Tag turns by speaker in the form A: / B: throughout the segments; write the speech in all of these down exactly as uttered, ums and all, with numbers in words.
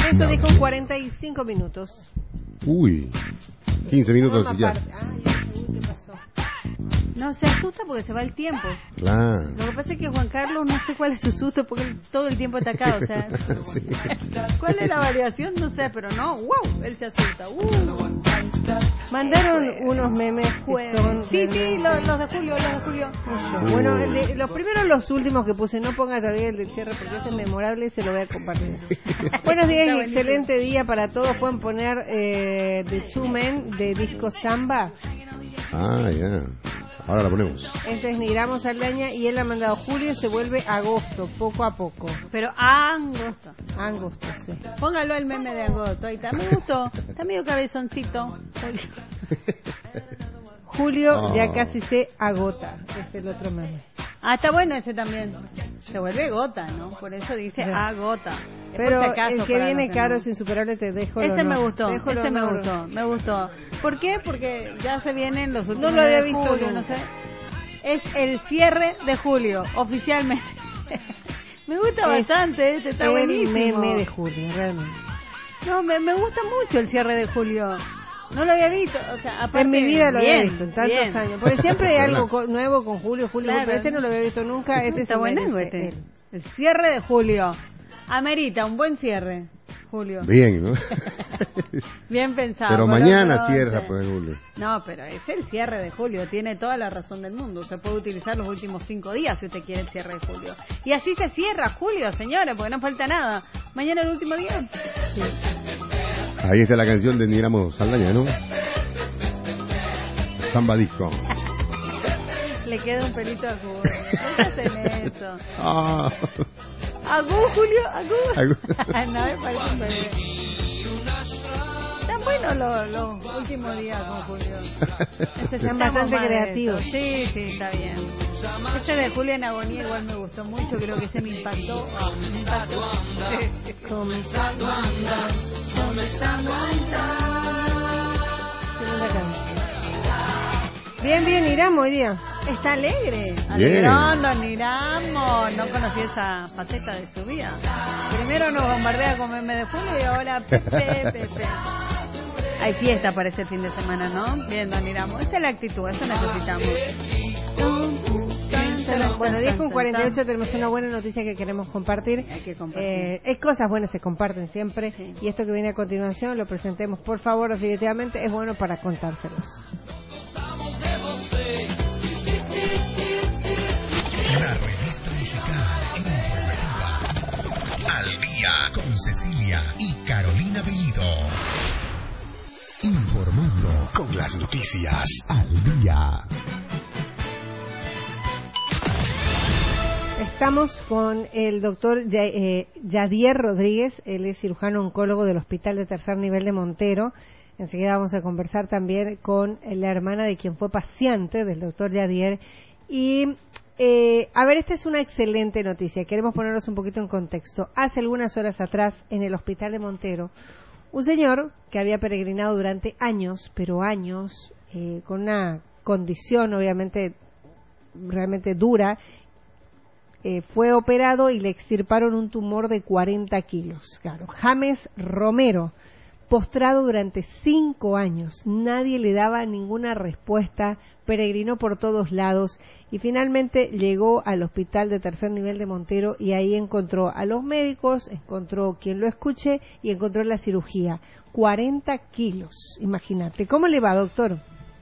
A: Eso dijo en cuarenta y cinco minutos.
B: Uy, quince minutos y ya.
A: Ay, uy, ¿qué pasó?
C: No, se asusta porque se va el tiempo.
B: Claro.
C: Lo que pasa es que Juan Carlos no sé cuál es su susto porque él todo el tiempo está acá, o sea.
B: Sí.
C: ¿Cuál es la variación? No sé, pero no, wow, él se asusta. Uh.
A: Mandaron unos memes que son...
C: Sí, sí, los, los de Julio, los de Julio.
B: Uh.
A: Bueno, le- los primeros, los últimos que puse, no ponga todavía el del cierre porque es memorable y se lo voy a compartir. Buenos días y excelente día para todos. Pueden poner eh, The Two Men de disco Samba.
B: Ah, ya. Ahora la ponemos.
A: Ese es Nigramo Saldaña y él ha mandado Julio, se vuelve agosto, poco a poco.
C: Pero angosto.
A: Angosto, sí.
C: Póngalo el meme de agosto. Ahí está, me gustó. Está medio cabezoncito.
A: Julio
B: Oh.
A: ya casi se agota, es el otro meme.
C: Ah, está bueno ese también. Se vuelve gota, ¿no? Por eso dice agota. Es
A: Pero
C: por si acaso,
A: el que
C: para
A: viene
C: los
A: caro
C: no.
A: es insuperable, te dejo el
C: Ese me
A: honor.
C: gustó,
A: Te dejo el
C: ese me
A: honor.
C: gustó, me gustó. ¿Por qué? Porque ya se vienen los últimos
A: No lo había
C: días de
A: visto
C: julio,
A: nunca.
C: no sé. Es el cierre de julio, oficialmente. Me gusta
A: Es
C: bastante, este está
A: el
C: buenísimo.
A: meme de Julio, realmente.
C: No, me, me gusta mucho el cierre de julio. No lo había visto, o sea, aparte...
A: En mi vida lo
C: bien,
A: había visto, en tantos
C: bien.
A: años. Porque siempre hay algo co- nuevo con Julio, Julio,
C: Claro.
A: pero este no lo había visto nunca. Este
C: Está
A: se
C: bueno
A: merece
C: este.
A: él.
C: El cierre de julio. Amerita un buen cierre, Julio.
B: Bien, ¿no?
C: Bien pensado.
B: Pero
C: Color
B: mañana
C: bronce.
B: cierra, pues, Julio.
C: No, pero es el cierre de julio, tiene toda la razón del mundo. Se puede utilizar los últimos cinco días si usted quiere el cierre de julio. Y así se cierra julio, señores, porque no falta nada. Mañana el último día.
A: Sí.
B: Ahí está la canción de Nigramo Saldaña, ¿no? Samba Disco.
C: Le queda un pelito a Julio. ¿Por qué hacen eso?
B: Ah.
C: ¿Agú, Julio? ¿Agú?
B: Agú.
C: No, me parece un bebé. Están buenos los, los últimos días con Julio. Necesitamos
A: bastante
C: más de
A: creativos.
C: eso. Sí, sí, está bien. Ese de Julio en Agonía igual me gustó mucho, creo que ese me impactó. Ah, me impactó.
A: Comenzando a andar, comenzando a andar. Segunda canción. Bien, bien, Iramo hoy día.
C: Está alegre.
B: Bien.
C: Alegrón, don Iramo. No conocí esa faceta de su vida. Primero nos bombardea con meme de Julio y ahora Pepe, Pepe. Hay fiesta para ese fin de semana, ¿no? Bien, don Iramo. Esa es la actitud, eso necesitamos.
A: Bueno, diez con cuarenta y ocho tenemos una buena noticia que queremos compartir.
C: Hay que compartir.
A: Eh, es cosas buenas, se comparten siempre.
C: Sí.
A: Y esto que viene a continuación lo presentemos, por favor, definitivamente es bueno para contárselos.
D: La revista musical informativa. Al día con Cecilia y Carolina Bellido. Informando con las noticias al día.
A: Estamos con el doctor Ya- eh, Yadier Rodríguez, él es cirujano oncólogo del Hospital de Tercer Nivel de Montero. Enseguida vamos a conversar también con la hermana de quien fue paciente del doctor Yadier. Y, eh, a ver, esta es una excelente noticia. Queremos ponernos un poquito en contexto. Hace algunas horas atrás, en el Hospital de Montero, un señor que había peregrinado durante años, pero años, eh, con una condición obviamente realmente dura, eh, fue operado y le extirparon un tumor de cuarenta kilos. Claro, James Romero, postrado durante cinco años, nadie le daba ninguna respuesta, peregrinó por todos lados y finalmente llegó al Hospital de Tercer Nivel de Montero y ahí encontró a los médicos, encontró quien lo escuche y encontró la cirugía. cuarenta kilos, imagínate. ¿Cómo le va, doctor?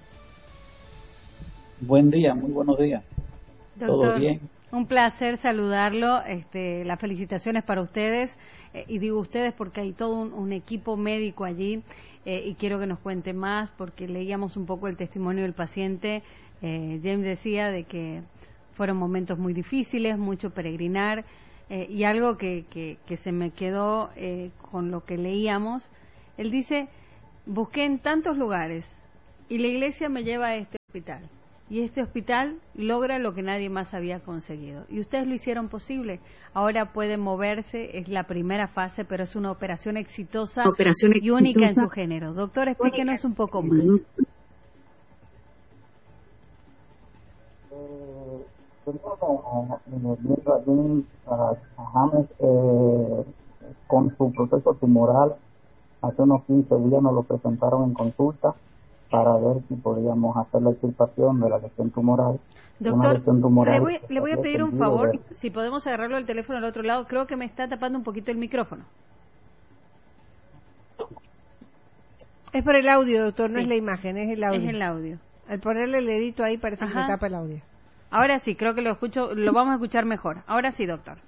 E: Buen día, muy buenos días. ¿Todo
C: Doctor,
E: bien?
C: un placer saludarlo. Este, las felicitaciones para ustedes. Eh, y digo ustedes porque hay todo un, un equipo médico allí. Eh, y quiero que nos cuente más porque leíamos un poco el testimonio del paciente. Eh, James decía de que fueron momentos muy difíciles, mucho peregrinar. Eh, y algo que, que, que se me quedó eh, con lo que leíamos. Él dice, busqué en tantos lugares y la iglesia me lleva a este hospital. Y este hospital logra lo que nadie más había conseguido. Y ustedes lo hicieron posible. Ahora puede moverse, es la primera fase, pero es una operación exitosa
F: Operación
C: y única en
F: exitosa.
C: su género. Doctor, explíquenos un poco más.
E: Primero, viendo allí a James, eh, con su proceso tumoral. Hace unos quince días nos lo presentaron en consulta para ver si podíamos hacer la extirpación de la lesión tumoral.
C: Doctor,
E: lesión tumoral
C: le voy, le voy a pedir un favor,
E: de...
C: si podemos agarrarlo al teléfono al otro lado, creo que me está tapando un poquito el micrófono.
A: Es por el audio, doctor,
C: sí.
A: No es la imagen, es el audio.
C: Es el audio.
A: Al ponerle el dedito ahí parece Ajá. que me tapa el audio.
C: Ahora sí, creo que lo escucho, lo vamos a escuchar mejor. Ahora sí, doctor.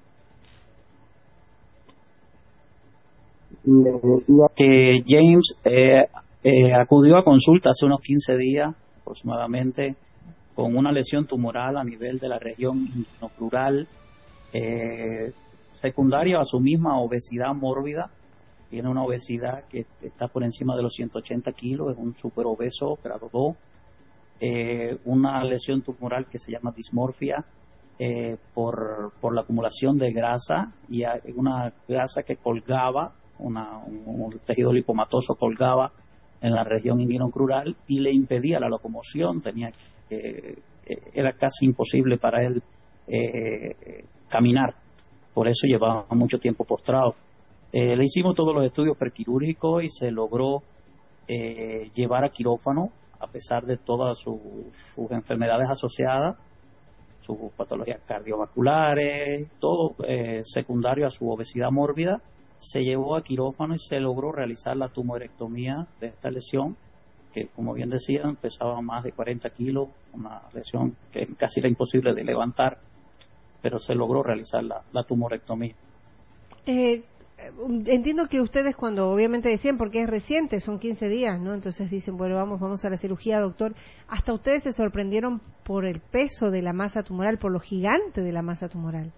E: Le decía que James eh, eh, acudió a consulta hace unos quince días aproximadamente con una lesión tumoral a nivel de la región intestinoplural, eh, secundaria a su misma obesidad mórbida. Tiene una obesidad que está por encima de los ciento ochenta kilos, es un superobeso grado dos, eh, una lesión tumoral que se llama dismorfia eh, por, por la acumulación de grasa, y una grasa que colgaba, una, un, un tejido lipomatoso colgaba en la región inguinocrural y le impedía la locomoción, tenía que, eh, era casi imposible para él eh, caminar, por eso llevaba mucho tiempo postrado. Eh, le hicimos todos los estudios prequirúrgicos y se logró eh, llevar a quirófano a pesar de todas su, sus enfermedades asociadas, sus patologías cardiovasculares, todo eh, secundario a su obesidad mórbida. Se llevó a quirófano y se logró realizar la tumorectomía de esta lesión, que como bien decían pesaba más de cuarenta kilos, una lesión que casi era imposible de levantar, pero se logró realizar la, la tumorectomía.
A: Eh, entiendo que ustedes cuando obviamente decían, porque es reciente, son quince días, ¿no? Entonces dicen, bueno, vamos, vamos a la cirugía, doctor. Hasta ustedes se sorprendieron por el peso de la masa tumoral, por lo gigante de la masa tumoral.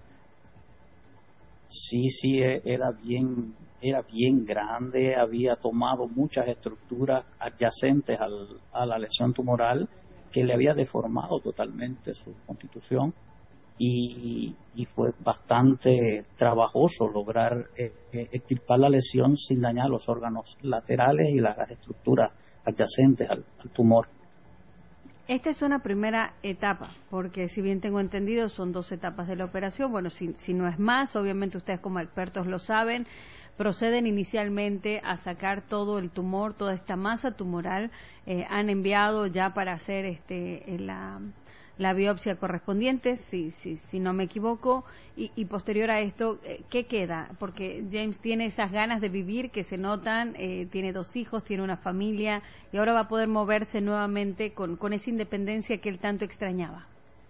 E: Sí, sí, era bien, era bien grande, había tomado muchas estructuras adyacentes al, a la lesión tumoral que le había deformado totalmente su constitución. Y, y fue bastante trabajoso lograr eh, eh, extirpar la lesión sin dañar los órganos laterales y las, las estructuras adyacentes al, al tumor.
C: Esta es una primera etapa, porque si bien tengo entendido son dos etapas de la operación. Bueno, si, si no es más, obviamente ustedes como expertos lo saben, proceden inicialmente a sacar todo el tumor, toda esta masa tumoral, eh, han enviado ya para hacer este la... la biopsia correspondiente, si, si, si no me equivoco, y, y posterior a esto, ¿qué queda? Porque James tiene esas ganas de vivir que se notan, eh, tiene dos hijos, tiene una familia, y ahora va a poder moverse nuevamente con, con esa independencia que él tanto extrañaba.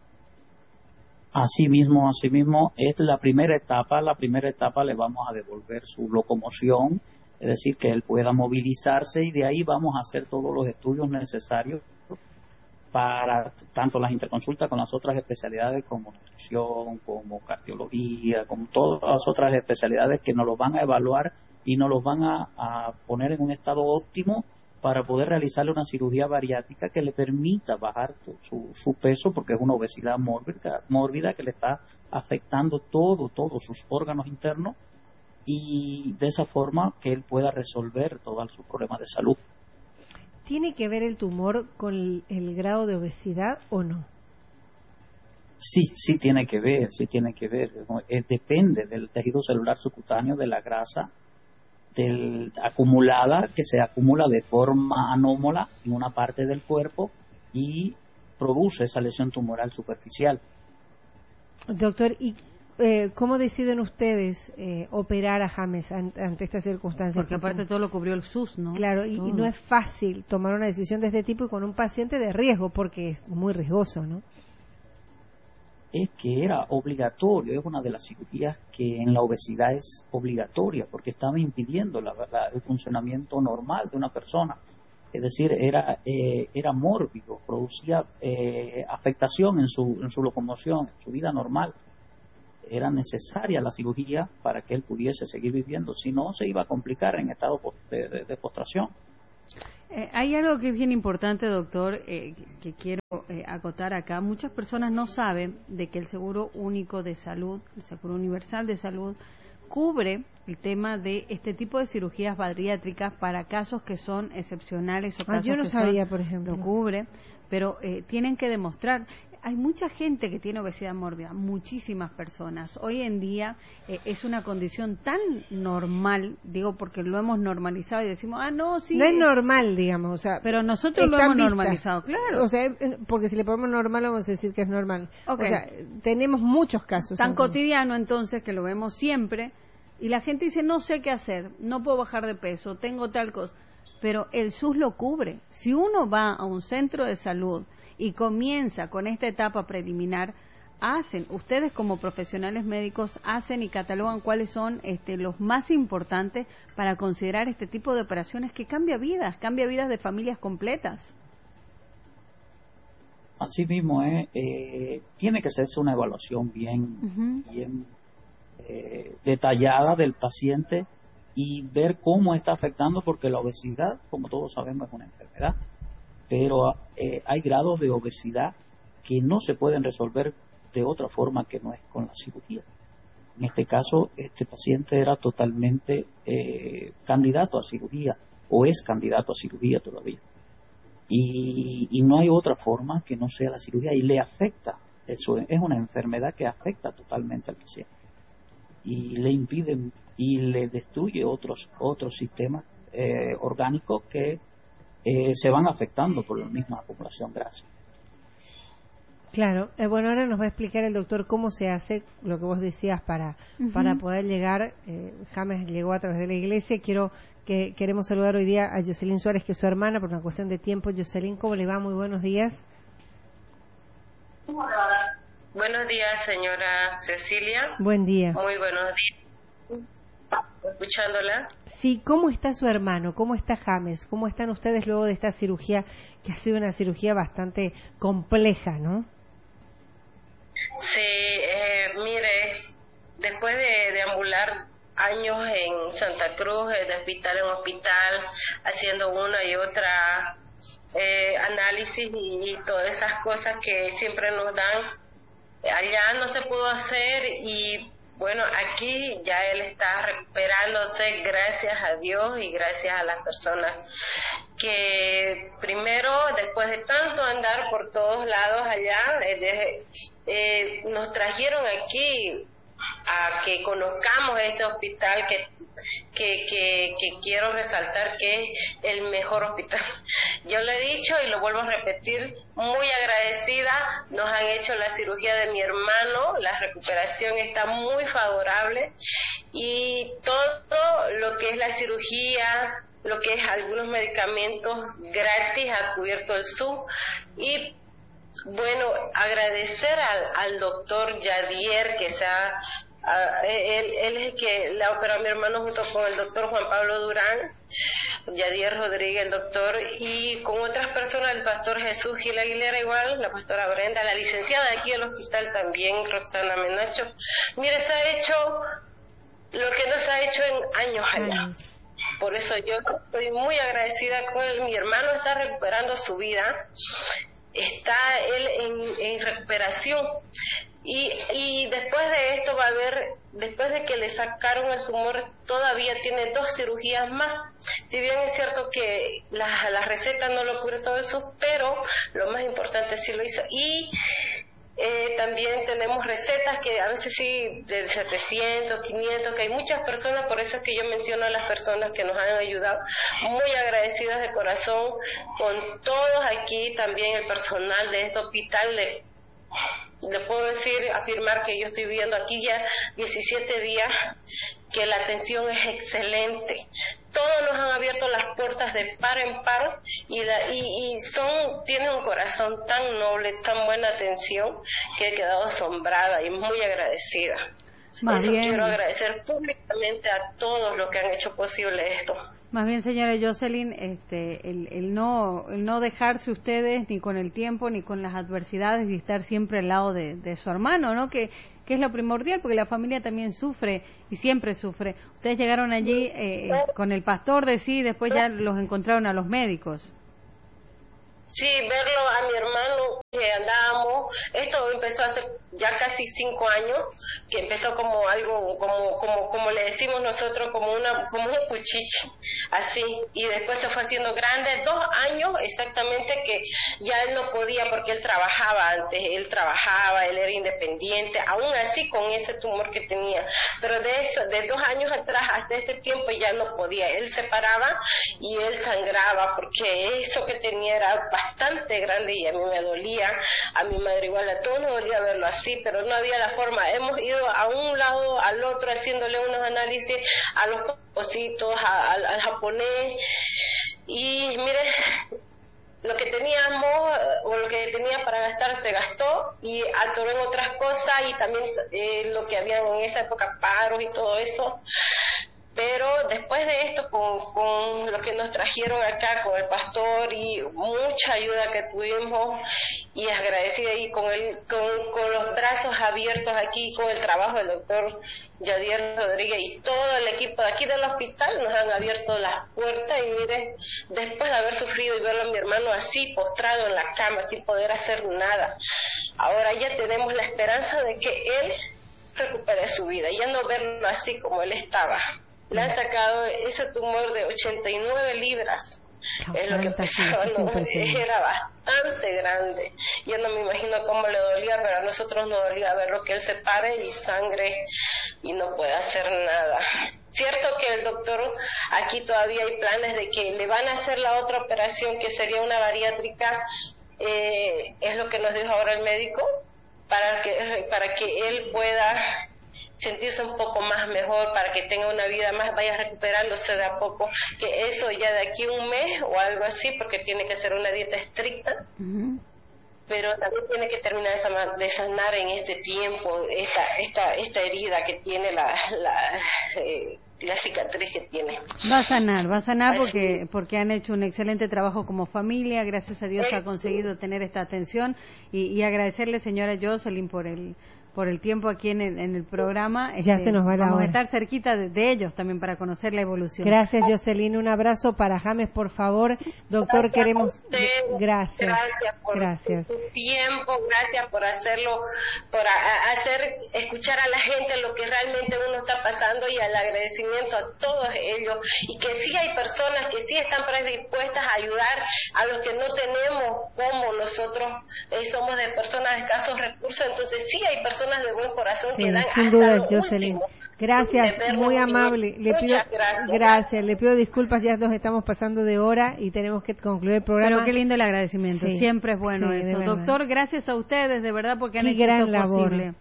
E: Así mismo, así mismo, es la primera etapa, la primera etapa le vamos a devolver su locomoción, es decir, que él pueda movilizarse, y de ahí vamos a hacer todos los estudios necesarios para tanto las interconsultas con las otras especialidades como nutrición, como cardiología, como todas las otras especialidades que nos los van a evaluar y nos los van a, a poner en un estado óptimo para poder realizarle una cirugía bariátrica que le permita bajar su, su peso, porque es una obesidad mórbida, mórbida que le está afectando todo, todos sus órganos internos, y de esa forma que él pueda resolver todos sus problemas de salud.
A: ¿Tiene que ver el tumor con el, el grado de obesidad o no?
E: Sí, sí tiene que ver, sí tiene que ver. Eh, depende del tejido celular subcutáneo, de la grasa del, acumulada, que se acumula de forma anómala en una parte del cuerpo y produce esa lesión tumoral superficial.
A: Doctor, ¿y Eh, ¿cómo deciden ustedes eh, operar a James an, ante estas circunstancias?
C: Porque aparte todo lo cubrió el S U S, ¿no?
A: Claro, y, y no es fácil tomar una decisión de este tipo y con un paciente de riesgo, porque es muy riesgoso, ¿no?
E: Es que era obligatorio, es una de las cirugías que en la obesidad es obligatoria, porque estaba impidiendo la, la, el funcionamiento normal de una persona. Es decir, era eh, era mórbido, producía eh, afectación en su, en su locomoción, en su vida normal. Era necesaria la cirugía para que él pudiese seguir viviendo, si no se iba a complicar en estado de, de, de postración.
C: Eh, hay algo que es bien importante, doctor, eh, que, que quiero eh, acotar acá. Muchas personas no saben de que el Seguro Único de Salud, el Seguro Universal de Salud, cubre el tema de este tipo de cirugías bariátricas para casos que son excepcionales o casos
A: ah, yo no
C: que
A: sabía,
C: son,
A: por ejemplo.
C: Lo cubre, pero eh, tienen que demostrar. hay mucha gente que tiene obesidad mórbida, muchísimas personas. Hoy en día eh, es una condición tan normal, digo porque lo hemos normalizado y decimos, ah, no, sí.
A: No es normal, digamos, o sea.
C: Pero nosotros lo hemos
A: vistas.
C: normalizado, claro.
A: O sea, porque si le ponemos normal vamos a decir que es normal.
C: Okay.
A: O sea, tenemos muchos casos.
C: Tan
A: entonces.
C: cotidiano entonces que lo vemos siempre y la gente dice, no sé qué hacer, no puedo bajar de peso, tengo tal cosa. Pero el S U S lo cubre. Si uno va a un centro de salud y comienza con esta etapa preliminar, hacen, ustedes como profesionales médicos hacen y catalogan cuáles son este, los más importantes para considerar este tipo de operaciones que cambia vidas, cambia vidas de familias completas.
E: Así mismo es, eh, tiene que hacerse una evaluación bien, uh-huh. bien eh, detallada del paciente y ver cómo está afectando, porque la obesidad, como todos sabemos, es una enfermedad, pero eh, hay grados de obesidad que no se pueden resolver de otra forma que no es con la cirugía. En este caso, este paciente era totalmente eh, candidato a cirugía, o es candidato a cirugía todavía. Y, y no hay otra forma que no sea la cirugía, y le afecta, eso es una enfermedad que afecta totalmente al paciente. Y le impide y le destruye otros otros sistemas eh, orgánicos que eh, se van afectando por la misma acumulación grasa.
A: Claro, eh, bueno, ahora nos va a explicar el doctor cómo se hace lo que vos decías para uh-huh. para poder llegar. eh, James llegó a través de la iglesia. Quiero que queremos saludar hoy día a Jocelyn Suárez, que es su hermana, por una cuestión de tiempo. Jocelyn, ¿cómo le va? Muy buenos días.
F: Buenos días, señora Cecilia.
A: Buen día.
F: Muy buenos días. Escuchándola.
A: Sí, ¿cómo está su hermano? ¿Cómo está James? ¿Cómo están ustedes luego de esta cirugía, que ha sido una cirugía bastante compleja, ¿no?
F: Sí, eh, mire, después de deambular años en Santa Cruz, de hospital en hospital, haciendo una y otra eh, análisis y, y todas esas cosas que siempre nos dan, allá no se pudo hacer y bueno, aquí ya él está recuperándose, gracias a Dios y gracias a las personas que primero, después de tanto andar por todos lados allá, eh, eh, nos trajeron aquí a que conozcamos este hospital que, que, que, que quiero resaltar que es el mejor hospital. Yo lo he dicho y lo vuelvo a repetir, muy agradecida, nos han hecho la cirugía de mi hermano, la recuperación está muy favorable y todo lo que es la cirugía, lo que es algunos medicamentos gratis ha cubierto el S U S y bueno, agradecer al, al doctor Yadier que se ha, a, él, él es el que le ha operado a mi hermano junto con el doctor Juan Pablo Durán, Yadier Rodríguez, el doctor, y con otras personas, el pastor Jesús Gil Aguilera igual, la pastora Brenda, la licenciada de aquí del hospital también, Roxana Menacho. Mire, se ha hecho lo que no se ha hecho en años allá. Por eso yo estoy muy agradecida con él. Mi hermano está recuperando su vida, está él en, en recuperación y, y después de esto va a haber, después de que le sacaron el tumor, todavía tiene dos cirugías más. Si bien es cierto que la, la receta no lo cubre todo eso, pero lo más importante sí lo hizo. Y Eh, también tenemos recetas que a veces sí de setecientos, quinientos, que hay muchas personas, por eso es que yo menciono a las personas que nos han ayudado, muy agradecidas de corazón con todos aquí, también el personal de este hospital. Le, le puedo decir, afirmar que yo estoy viviendo aquí ya diecisiete días, que la atención es excelente. Todos nos han abierto las puertas de par en par y, la, y, y son tienen un corazón tan noble, tan buena atención, que he quedado asombrada y muy agradecida.
C: Más
F: Eso
C: bien.
F: Quiero agradecer públicamente a todos los que han hecho posible esto.
C: Más bien, señora Jocelyn, este, el, el no el no dejarse ustedes ni con el tiempo ni con las adversidades y estar siempre al lado de, de su hermano, ¿no? Que que es lo primordial, porque la familia también sufre y siempre sufre. Ustedes llegaron allí eh, con el pastor de sí, después ya los encontraron a los médicos.
F: Sí, verlo a mi hermano que andábamos, esto empezó hace ya casi cinco años, que empezó como algo, como como como le decimos nosotros, como una como un cuchiche, así, y después se fue haciendo grande, dos años exactamente que ya él no podía porque él trabajaba antes, él trabajaba, él era independiente, aún así con ese tumor que tenía, pero de eso, de dos años atrás hasta ese tiempo ya no podía, él se paraba y él sangraba porque eso que tenía era bastante grande y a mí me dolía, a mi madre igual, a todos nos dolía verlo así, pero no había la forma. Hemos ido a un lado, al otro, haciéndole unos análisis a los cositos, a, al, al japonés, y mire, lo que teníamos o lo que tenía para gastar se gastó y atoró en otras cosas, y también eh, lo que había en esa época, paros y todo eso. Pero después de esto, con, con lo que nos trajeron acá, con el pastor y mucha ayuda que tuvimos, y agradecida y con, el, con, con los brazos abiertos aquí, con el trabajo del doctor Yadier Rodríguez y todo el equipo de aquí del hospital, nos han abierto las puertas. Y miren, después de haber sufrido y verlo a mi hermano así, postrado en la cama, sin poder hacer nada, ahora ya tenemos la esperanza de que él recupere su vida, ya no verlo así como él estaba. Le han sacado ese tumor de ochenta y nueve libras. Es lo que pesaba, no, era bastante grande. Yo no me imagino cómo le dolía, pero a nosotros nos dolía ver lo que él se pare y sangre y no puede hacer nada. Cierto que el doctor, aquí todavía hay planes de que le van a hacer la otra operación, que sería una bariátrica, eh, es lo que nos dijo ahora el médico, para que, para que él pueda sentirse un poco más mejor, para que tenga una vida más, vaya recuperándose de a poco, que eso ya de aquí a un mes o algo así, porque tiene que ser una dieta estricta, uh-huh. Pero también tiene que terminar de sanar en este tiempo esta esta esta herida que tiene la la, eh, la cicatriz que tiene.
C: Va a sanar, va a sanar porque porque han hecho un excelente trabajo como familia, gracias a Dios sí. Ha conseguido tener esta atención, y, y agradecerle, señora Jocelyn, por el por el tiempo aquí en el, en el programa.
A: Ya este, se nos va la
C: vamos
A: hora.
C: a estar cerquita de, de ellos también para conocer la evolución.
A: Gracias, Jocelyn. Un abrazo para James, por favor. Doctor,
F: gracias
A: queremos...
F: Usted,
A: gracias.
F: Gracias por
A: gracias.
F: su tiempo, gracias por hacerlo, por a, a hacer, escuchar a la gente lo que realmente uno está pasando, y al agradecimiento a todos ellos, y que sí hay personas que sí están predispuestas a ayudar a los que no tenemos, como nosotros eh, somos de personas de escasos recursos, entonces sí hay personas de buen corazón
A: sí,
F: que dan
A: sin
F: hasta
A: duda,
F: lo
A: Jocelyn.
F: último.
A: Gracias, muy amable. Le pido,
F: gracias.
A: gracias, le pido disculpas, ya nos estamos pasando de hora y tenemos que concluir el programa.
C: Pero qué lindo el agradecimiento, sí, siempre es bueno sí, eso. Doctor, gracias a ustedes, de verdad, porque han hecho esto posible.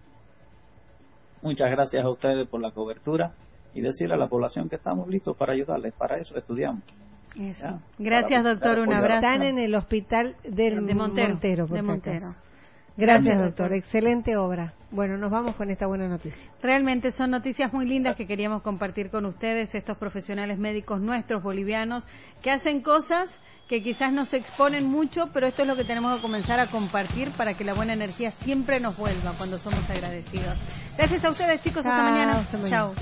E: Muchas gracias a ustedes por la cobertura, y decirle a la población que estamos listos para ayudarles, para eso estudiamos.
C: Eso. ¿Ya? Gracias, para, doctor, un abrazo.
A: Están en el hospital del
C: de Montero,
A: Montero, por
C: de
A: si
C: Montero.
A: Acaso. Gracias, doctor. Excelente obra. Bueno, nos vamos con esta buena noticia.
C: Realmente son noticias muy lindas que queríamos compartir con ustedes, estos profesionales médicos nuestros bolivianos que hacen cosas que quizás no se exponen mucho, pero esto es lo que tenemos que comenzar a compartir para que la buena energía siempre nos vuelva cuando somos agradecidos. Gracias a ustedes, chicos. Chao, hasta mañana. Hasta mañana. Chao.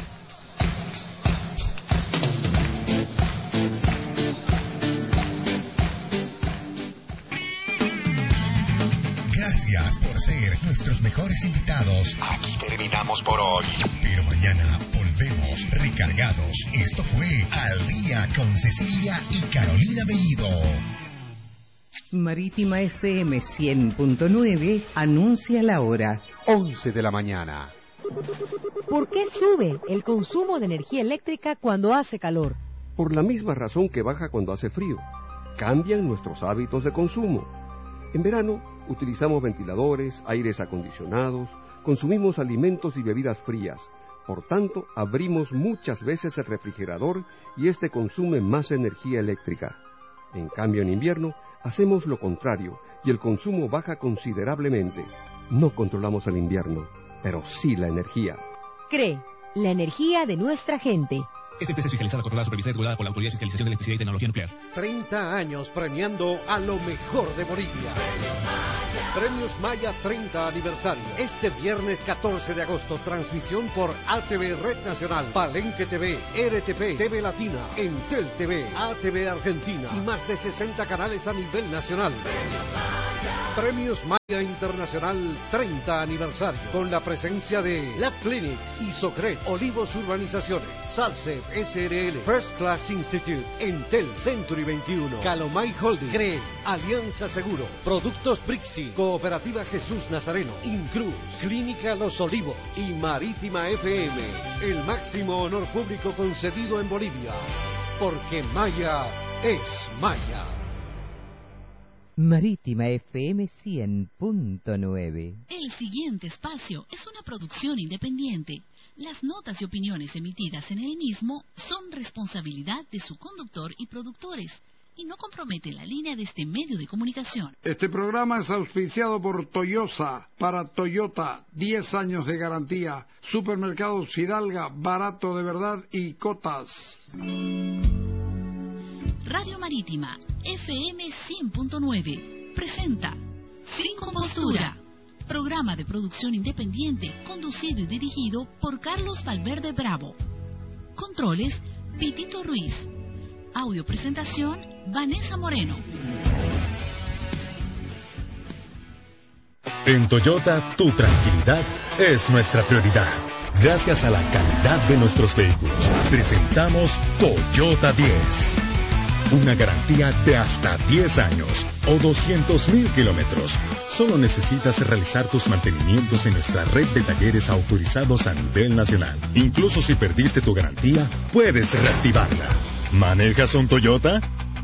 D: Gracias por ser nuestros mejores invitados. Aquí terminamos por hoy, pero mañana volvemos recargados. Esto fue Al Día con Cecilia y Carolina Bellido.
G: Marítima F M cien punto nueve anuncia la hora.
B: once de la mañana.
H: ¿Por qué sube el consumo de energía eléctrica cuando hace calor?
I: Por la misma razón que baja cuando hace frío. Cambian nuestros hábitos de consumo. En verano utilizamos ventiladores, aires acondicionados, consumimos alimentos y bebidas frías. Por tanto, abrimos muchas veces el refrigerador y este consume más energía eléctrica. En cambio, en invierno, hacemos lo contrario y el consumo baja considerablemente. No controlamos el invierno, pero sí la energía.
H: C R E E, la energía de nuestra gente.
J: Esta empresa es fiscalizada, controlada, supervisada y regulada por la Autoridad de Fiscalización de Electricidad y Tecnología Nuclear.
K: treinta años premiando a lo mejor de Bolivia. Premios Maya treinta aniversario. Este viernes catorce de agosto, transmisión por A T V Red Nacional, Palenque T V, R T P, T V Latina, Entel T V, A T V Argentina y más de sesenta canales a nivel nacional. Premios Maya Internacional treinta aniversario, con la presencia de Lab Clinics, Isocred, Olivos Urbanizaciones, Salsef S R L, First Class Institute, Entel Century veintiuno, Calomay Holding, CRE, Alianza Seguro, Productos Brixi, Cooperativa Jesús Nazareno, Incruz, Clínica Los Olivos y Marítima F M, el máximo honor público concedido en Bolivia, porque Maya es Maya.
G: Marítima F M cien punto nueve.
L: El siguiente espacio es una producción independiente. Las notas y opiniones emitidas en el mismo son responsabilidad de su conductor y productores y no comprometen la línea de este medio de comunicación.
M: Este programa es auspiciado por Toyosa. Para Toyota, diez años de garantía. Supermercados Fidalga, barato de verdad, y Cotas.
L: Radio Marítima, F M cien punto nueve, presenta Sin Compostura, programa de producción independiente, conducido y dirigido por Carlos Valverde Bravo. Controles, Pitito Ruiz. Audio presentación, Vanessa Moreno.
N: En Toyota, tu tranquilidad es nuestra prioridad. Gracias a la calidad de nuestros vehículos, presentamos Toyota diez. Una garantía de hasta diez años o doscientos mil kilómetros. Solo necesitas realizar tus mantenimientos en nuestra red de talleres autorizados a nivel nacional. Incluso si perdiste tu garantía, puedes reactivarla. ¿Manejas un Toyota?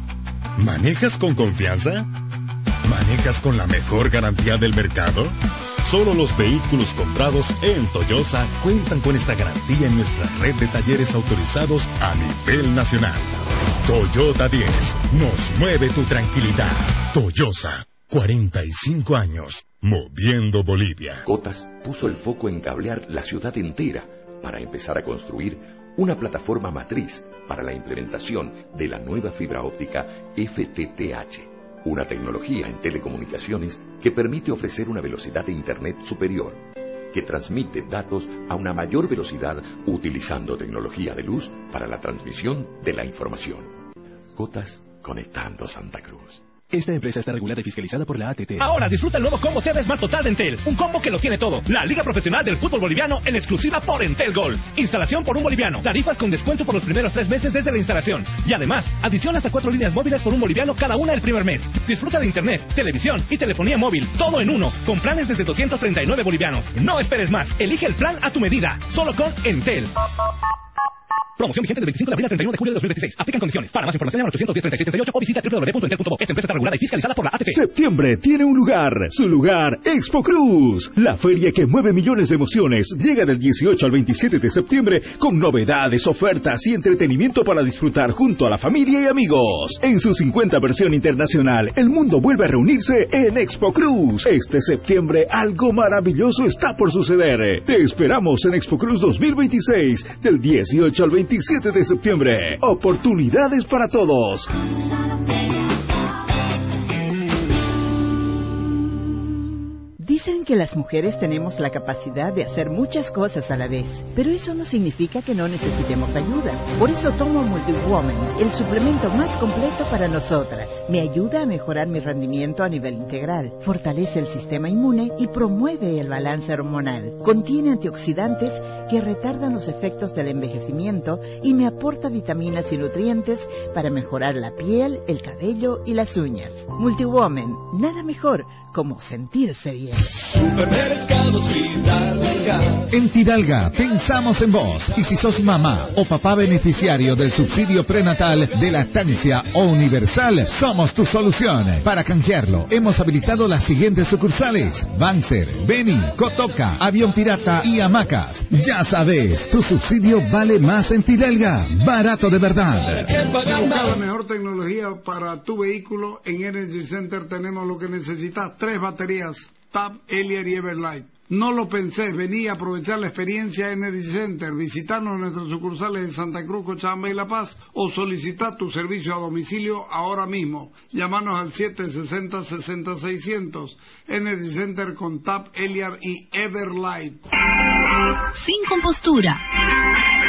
N: ¿Manejas con confianza? ¿Manejas con la mejor garantía del mercado? Solo los vehículos comprados en Toyosa cuentan con esta garantía en nuestra red de talleres autorizados a nivel nacional. Toyota diez, nos mueve tu tranquilidad. Toyosa, cuarenta y cinco años, moviendo Bolivia.
O: Cotas puso el foco en cablear la ciudad entera para empezar a construir una plataforma matriz para la implementación de la nueva fibra óptica F T T H. Una tecnología en telecomunicaciones que permite ofrecer una velocidad de Internet superior, que transmite datos a una mayor velocidad utilizando tecnología de luz para la transmisión de la información. Cotas, conectando Santa Cruz.
J: Esta empresa está regulada y fiscalizada por la A T T. Ahora disfruta el nuevo combo T V Smart Total de Entel. Un combo que lo tiene todo. La Liga Profesional del Fútbol Boliviano en exclusiva por Entel Gold. Instalación por un boliviano. Tarifas con descuento por los primeros tres meses desde la instalación. Y además, adición hasta cuatro líneas móviles por un boliviano cada una el primer mes. Disfruta de internet, televisión y telefonía móvil. Todo en uno. Con planes desde doscientos treinta y nueve bolivianos. No esperes más. Elige el plan a tu medida. Solo con Entel. Promoción vigente del veinticinco de abril al treinta y uno de julio de dos mil veintiséis. Aplican condiciones. Para más información llama al ochocientos diez, treinta y seis, treinta y ocho o visita doble u doble u doble u punto entel punto bo. Esta empresa está regulada y fiscalizada por la A T P.
P: Septiembre tiene un lugar. Su lugar, Expo Cruz. La feria que mueve millones de emociones. Llega del dieciocho al veintisiete de septiembre con novedades, ofertas y entretenimiento para disfrutar junto a la familia y amigos. En su cincuenta versión internacional, el mundo vuelve a reunirse en Expo Cruz. Este septiembre algo maravilloso está por suceder. Te esperamos en Expo Cruz dos mil veintiséis del dieciocho al veintisiete de septiembre. Oportunidades para todos.
Q: Dicen que las mujeres tenemos la capacidad de hacer muchas cosas a la vez, pero eso no significa que no necesitemos ayuda. Por eso tomo Multiwoman, el suplemento más completo para nosotras. Me ayuda a mejorar mi rendimiento a nivel integral, fortalece el sistema inmune y promueve el balance hormonal. Contiene antioxidantes que retardan los efectos del envejecimiento y me aporta vitaminas y nutrientes para mejorar la piel, el cabello y las uñas. Multiwoman, nada mejor como sentirse bien.
R: Supermercados Fidalga. En Fidalga pensamos en vos, y si sos mamá o papá beneficiario del subsidio prenatal de lactancia o universal, somos tu solución. Para canjearlo, hemos habilitado las siguientes sucursales: Banzer, Beni, Cotoca, Avión Pirata y Hamacas. Ya sabes, tu subsidio vale más en Fidalga. Barato de verdad.
M: Busca la mejor tecnología para tu vehículo. En Energy Center tenemos lo que necesitas: tres baterías Tab, Elier y Everlight. No lo pensés, vení a aprovechar la experiencia Energy Center, visitanos en nuestras sucursales de Santa Cruz, Cochabamba y La Paz o solicita tu servicio a domicilio ahora mismo. Llámanos al siete sesenta, sesenta, seiscientos. Energy Center con Tap, Eliar y Everlight.
L: Sin compostura.